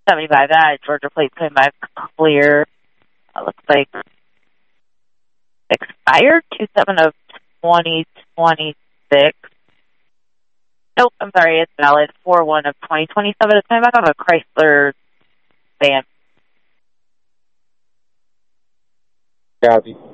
75. That Georgia plate 25 clear. Looks like expired 27 of 2026. Nope, I'm sorry, it's valid 4/1 of 2027. It's coming back off a Chrysler van. Copy.